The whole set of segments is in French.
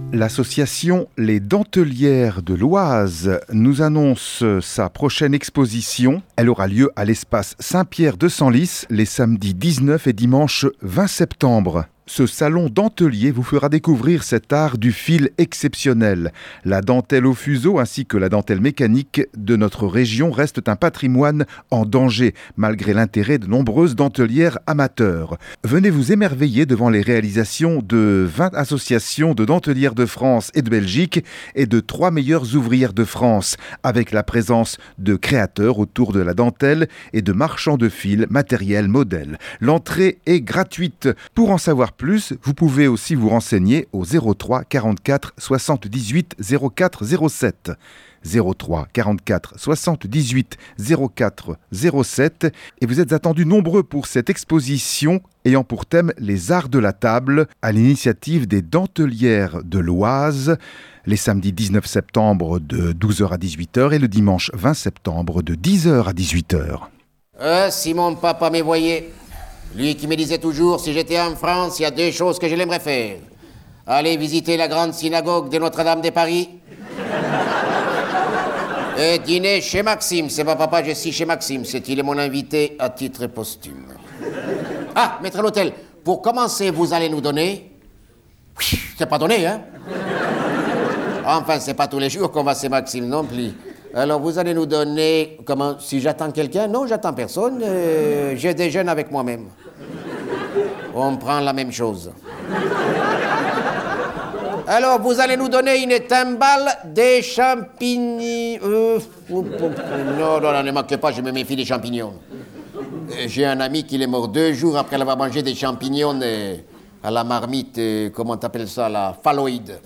L'association Les Dentelières de l'Oise nous annonce sa prochaine exposition. Elle aura lieu à l'espace Saint-Pierre de Senlis les samedis 19 et dimanche 20 septembre. Ce salon dentelier vous fera découvrir cet art du fil exceptionnel. La dentelle au fuseau ainsi que la dentelle mécanique de notre région restent un patrimoine en danger, malgré l'intérêt de nombreuses dentelières amateurs. Venez vous émerveiller devant les réalisations de 20 associations de dentelières de France et de Belgique et de 3 meilleures ouvrières de France, avec la présence de créateurs autour de la dentelle et de marchands de fil, matériel, modèles. L'entrée est gratuite. Pour en savoir plus, vous pouvez aussi vous renseigner au 03 44 78 04 07. 03 44 78 04 07 et vous êtes attendus nombreux pour cette exposition ayant pour thème les arts de la table à l'initiative des Dentelières de l'Oise les samedis 19 septembre de 12h à 18h et le dimanche 20 septembre de 10h à 18h. Si mon papa me voyait, lui qui me disait toujours, si j'étais en France, il y a 2 choses que je l'aimerais faire. Aller visiter la grande synagogue de Notre-Dame de Paris et dîner chez Maxime. C'est pas papa, je suis chez Maxime. Il est mon invité à titre posthume. Ah, maître à l'hôtel, pour commencer, vous allez nous donner... C'est pas donné, hein? Enfin, c'est pas tous les jours qu'on va chez Maxime non plus. Alors, vous allez nous donner... Comment? Si j'attends quelqu'un? Non, j'attends personne. Je déjeune avec moi-même. On prend la même chose. Alors, vous allez nous donner une timbale des champignons... Non, ne manquez pas, je me méfie des champignons. J'ai un ami qui est mort 2 jours après avoir mangé des champignons à la marmite, comment t'appelles ça, la phalloïde.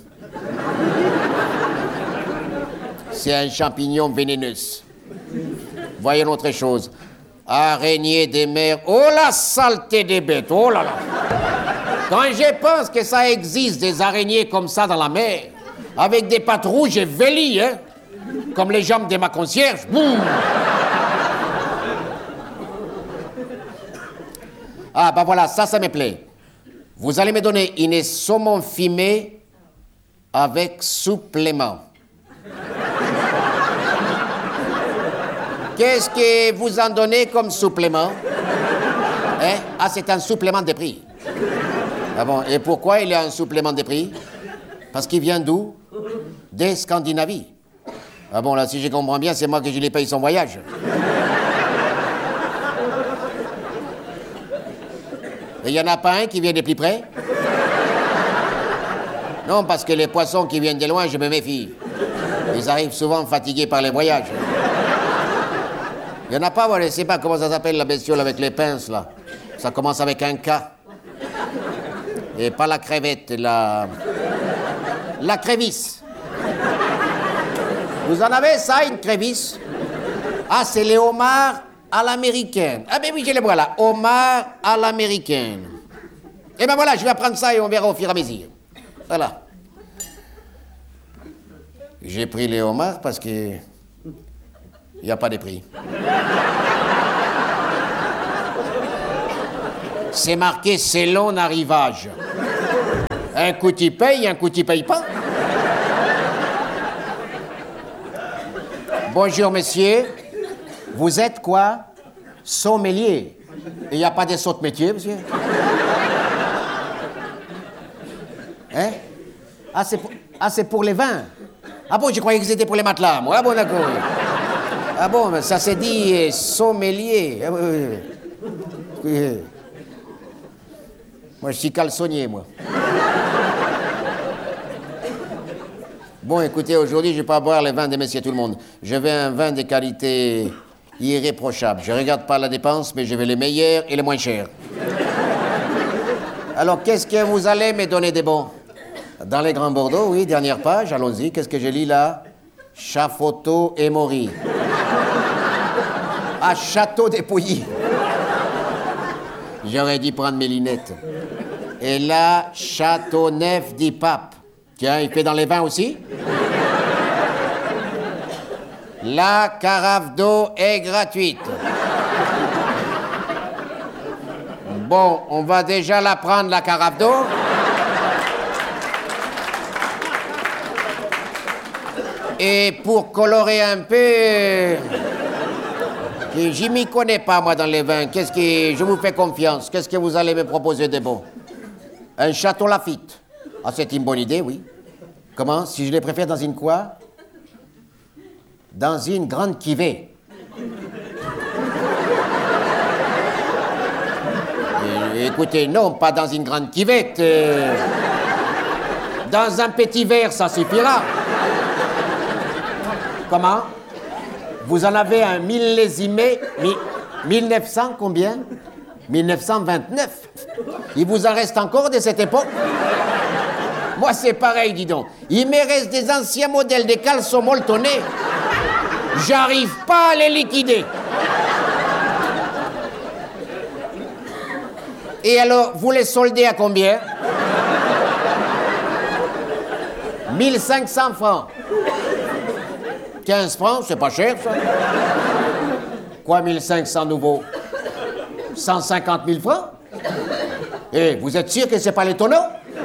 C'est un champignon vénéneux. Voyons autre chose. Araignée des mers. Oh la saleté des bêtes, oh là là. Quand je pense que ça existe des araignées comme ça dans la mer, avec des pattes rouges et vêlues, hein, comme les jambes de ma concierge, boum. Ah bah voilà, ça me plaît. Vous allez me donner une saumon fumé avec supplément. Qu'est-ce que vous en donnez comme supplément? Hein? Ah, c'est un supplément de prix. Ah bon, et pourquoi il y a un supplément de prix? Parce qu'il vient d'où? Des Scandinavies. Ah bon, là, si je comprends bien, c'est moi que je lui paye son voyage. Et il n'y en a pas un qui vient de plus près? Non, parce que les poissons qui viennent de loin, je me méfie. Ils arrivent souvent fatigués par les voyages. Il n'y en a pas, je ne sais pas comment ça s'appelle la bestiole avec les pinces, là. Ça commence avec un K. Et pas la crevette, la crévisse. Vous en avez, ça, une crévisse? Ah, c'est les homards à l'américaine. Ah, ben oui, je les vois là. Homards à l'américaine. Et ben voilà, je vais apprendre ça et on verra au fur et à mesure. Voilà. J'ai pris les homards parce que... il n'y a pas de prix. C'est marqué selon arrivage. Un coup tu payes, un coup tu payes pas. Bonjour monsieur. Vous êtes quoi? Sommelier. Il n'y a pas de saut de métier, monsieur? Hein? Ah, c'est pour les vins. Ah bon, je croyais que c'était pour les matelas, moi. Ah bon, d'accord. Ah bon, mais ça s'est dit sommelier. Moi, je suis caleçonnier, moi. Bon, écoutez, aujourd'hui, je ne vais pas boire les vins de messieurs tout le monde. Je veux un vin de qualité irréprochable. Je ne regarde pas la dépense, mais je veux les meilleurs et les moins chers. Alors, qu'est-ce que vous allez me donner des bons? Dans les Grands Bordeaux, oui, dernière page, allons-y. Qu'est-ce que je lis là? Chafoto et Maury. À Château des Pouilly. J'aurais dû prendre mes lunettes. Et là, Châteauneuf du Pape. Tiens, il fait dans les vins aussi? La carafe d'eau est gratuite. Bon, on va déjà la prendre, la carafe d'eau. Et pour colorer un peu... Je m'y connais pas, moi, dans les vins. Je vous fais confiance. Qu'est-ce que vous allez me proposer de bon? Un Château Lafite. Ah, c'est une bonne idée, oui. Comment? Si je les préfère dans une quoi? Dans une grande cuvée. Écoutez, non, pas dans une grande cuvette. Dans un petit verre, ça suffira. Comment? Vous en avez un millésimé, 1900 combien? 1929. Il vous en reste encore de cette époque? Moi, c'est pareil, dis donc. Il me reste des anciens modèles de caleçons molletonnés. J'arrive pas à les liquider. Et alors, vous les soldez à combien? 1500 francs. 15 francs, c'est pas cher, ça. Quoi, 1500 nouveaux? 150 000 francs? Eh, vous êtes sûr que c'est pas les tonneaux?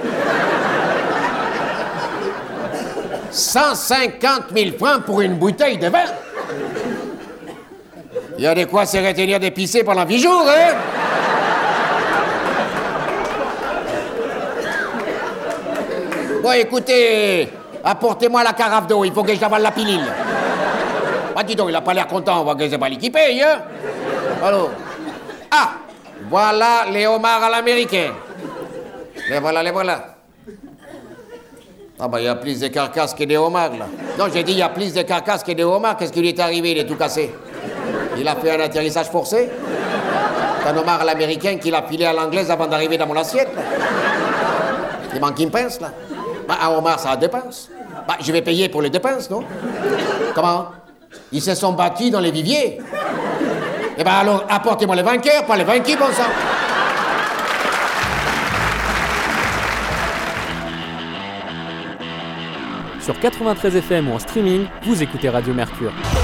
150 000 francs pour une bouteille de vin? Il y a de quoi se retenir d'épicer pendant 8 jours, hein? Bon, écoutez, apportez-moi la carafe d'eau, il faut que j'avale la pilule. Ah, dis donc, il a pas l'air content, on voit que c'est pas lui qui paye, hein? Alors. Ah! Voilà les homards à l'américaine. Les voilà, les voilà. Ah, bah, il y a plus de carcasses que des homards, là. Non, j'ai dit, il y a plus de carcasses que des homards. Qu'est-ce qui lui est arrivé? Il est tout cassé. Il a fait un atterrissage forcé. C'est un homard à l'américaine qu'il a filé à l'anglaise avant d'arriver dans mon assiette, là. Il manque une pince, là. Bah, un homard, ça a 2 pinces. Bah, je vais payer pour les 2 pinces, non? Comment? Ils se sont battus dans les viviers. Eh ben alors, apportez-moi les vainqueurs, pas les vaincus, bon sang. Sur 93 FM ou en streaming, vous écoutez Radio Mercure.